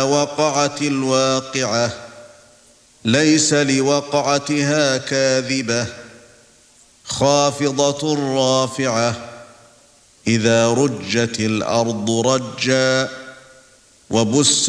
وقعت الواقعة ليس لوقعتها كاذبة خافضة رافعة إذا رجت الأرض رجا وبست